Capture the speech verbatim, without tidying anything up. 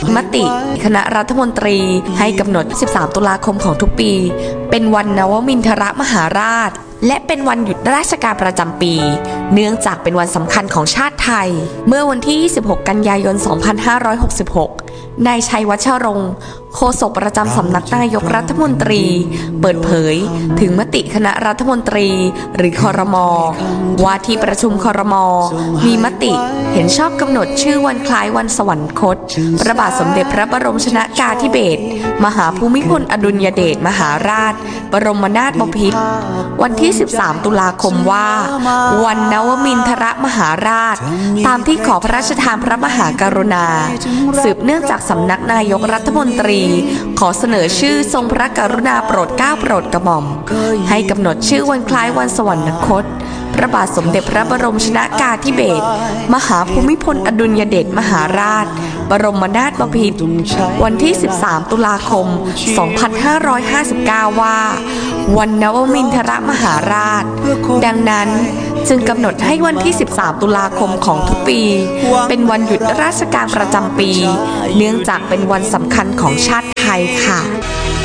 มติคณะรัฐมนตรีให้กำหนดสิบสามตุลาคมของทุกปีเป็นวันนวมินทรมหาราชและเป็นวันหยุดราชการประจำปีเนื่องจากเป็นวันสำคัญของชาติไทยเมื่อวันที่ยี่สิบหกกันยายนสองพันห้าร้อยหกสิบหกนายชัยวัชรงค์โฆษกประจำสำนักนายกรัฐมนตรีเปิดเผยถึงมติคณะรัฐมนตรีหรือครม.ว่าที่ประชุมครม.มีมติเห็นชอบกำหนดชื่อวันคล้ายวันสวรรคตพระบาทสมเด็จพระบรมชนกาธิเบศรมหาภูมิพลอดุลยเดชมหาราชบรมนาถบพิตรวันที่สิบสามตุลาคมว่าวันนวมินทรมหาราชตามที่ขอพระราชทานพระมหากรุณาสืบเนื่องจากสำนักนายกรัฐมนตรีขอเสนอชื่อทรงพระกรุณาโปรดเกล้าโปรดกระหม่อมให้กำหนดชื่อวันคล้ายวันสวรรคตพระบาทสมเด็จพระบรมชนกาธิเบศรมหาภูมิพลอดุลยเดชมหาราชบรมนาถบพิตรวันที่สิบสามตุลาคมสองพันห้าร้อยห้าสิบเก้าว่าวันนวมินทรมหาราชดังนั้นจึงกำหนดให้วันที่สิบสามตุลาคมของทุกปีเป็นวันหยุดราชการประจำปีเนื่องจากเป็นวันสำคัญของชาติไทยค่ะ